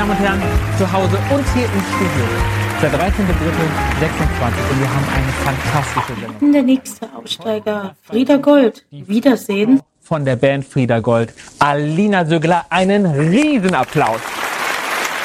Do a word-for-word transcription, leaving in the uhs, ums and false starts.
Damen und Herren, zu Hause und hier im Studio. Der dreizehnte dritte sechsundzwanzig und wir haben eine fantastische Sendung. Der nächste Aussteiger, Frieda Gold. Wiedersehen. Von der Band Frieda Gold, Alina Sögler, einen Riesenapplaus.